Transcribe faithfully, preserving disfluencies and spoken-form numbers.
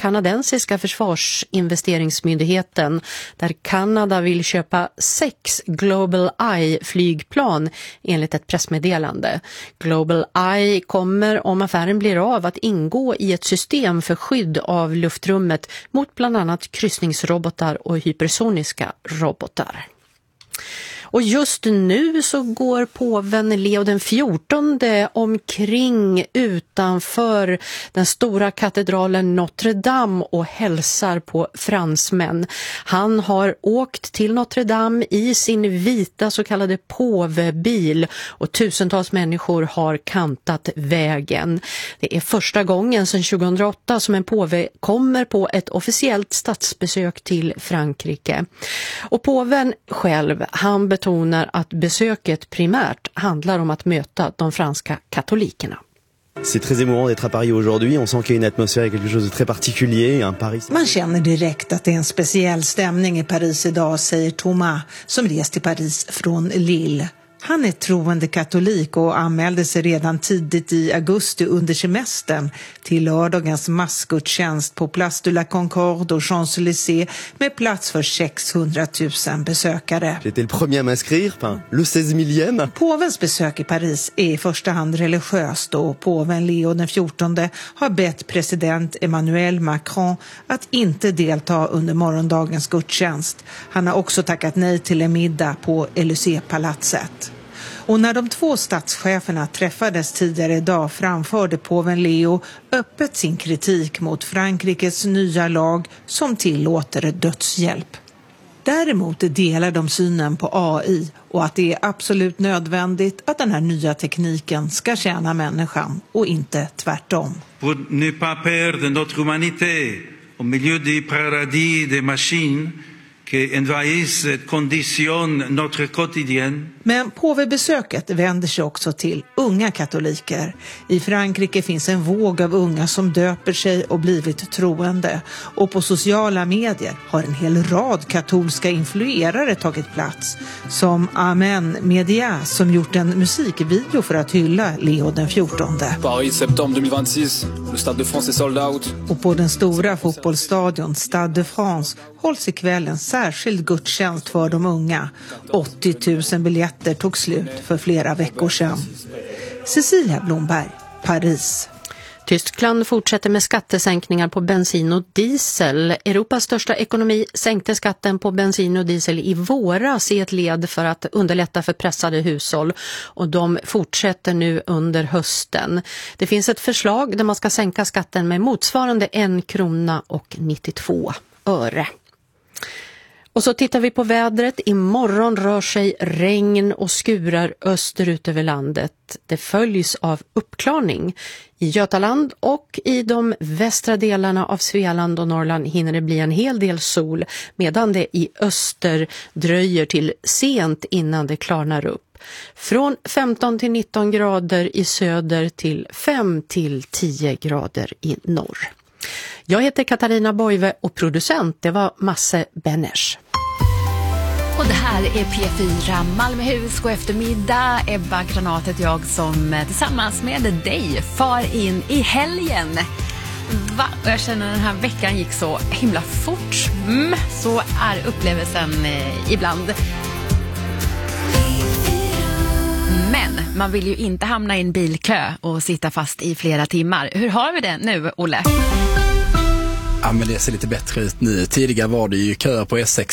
kanadensiska försvarsinvesteringsmyndigheten där Kanada vill köpa sex Global Eye-flygplan enligt ett pressmeddelande. Global Eye kommer, om affären blir av, att ingå i ett system för skydd av luftrummet mot bland annat kryssningsrobotar och hypersoniska robotar. Och just nu så går påven Leo den fjortonde omkring utanför den stora katedralen Notre Dame och hälsar på fransmän. Han har åkt till Notre Dame i sin vita så kallade påvebil och tusentals människor har kantat vägen. Det är första gången sedan tjugohundraåtta som en påve kommer på ett officiellt statsbesök till Frankrike. Och påven själv, han betonar att besöket primärt handlar om att möta de franska katolikerna. C'est très émouvant d'être à Paris aujourd'hui. On sent qu'il y a une atmosphère, quelque chose de très particulier. Un Paris... Man känner direkt att det är en speciell stämning i Paris idag, säger Thomas som rest till Paris från Lille. Han är troende katolik och anmälde sig redan tidigt i augusti under semestern till lördagens massgudstjänst på Place de la Concorde och Champs-Élysées med plats för sexhundratusen besökare. J'étais le premier à m'inscrire, enfin, le seize millième. Påvens besök i Paris är i första hand religiöst och påven Leo den fjortonde har bett president Emmanuel Macron att inte delta under morgondagens gudstjänst. Han har också tackat nej till en middag på Élysée-palatset. Och när de två statscheferna träffades tidigare idag framförde påven Leo öppet sin kritik mot Frankrikes nya lag som tillåter dödshjälp. Däremot delar de synen på A I och att det är absolut nödvändigt att den här nya tekniken ska tjäna människan och inte tvärtom. Pour ne pas perdre notre humanité au milieu du paradis des machines qui envahissent et conditionnent notre quotidien. Men påvebesöket vänder sig också till unga katoliker. I Frankrike finns en våg av unga som döper sig och blivit troende. Och på sociala medier har en hel rad katolska influerare tagit plats. Som Amen Media som gjort en musikvideo för att hylla Leo den fjortonde. Paris, septembre tjugohundratjugosex, le Stade de France est sold out. Och på den stora fotbollsstadion Stade de France hålls ikväll en särskild gudstjänst för de unga. åttio tusen biljetter tog slut för flera veckor sedan. Cecilia Blomberg, Paris. Tyskland fortsätter med skattesänkningar på bensin och diesel. Europas största ekonomi sänkte skatten på bensin och diesel i våras i ett led för att underlätta för pressade hushåll. Och de fortsätter nu under hösten. Det finns ett förslag där man ska sänka skatten med motsvarande en krona och nittiotvå öre. Och så tittar vi på vädret. Imorgon rör sig regn och skurar österut över landet. Det följs av uppklarning. I Götaland och i de västra delarna av Svealand och Norrland hinner det bli en hel del sol, medan det i öster dröjer till sent innan det klarnar upp. Från femton till nitton grader i söder till fem till tio grader i norr. Jag heter Katarina Boive och producent det var Masse Benners. Och det här är P fyra Malmöhus god eftermiddag. Ebba Granat heter jag som tillsammans med dig far in i helgen. Va? Och jag känner att den här veckan gick så himla fort. Mm, så är upplevelsen eh, ibland. Men man vill ju inte hamna i en bilkö och sitta fast i flera timmar. Hur har vi det nu, Olle? Ja, men det ser lite bättre ut nu. Tidigare var det ju köer på S sex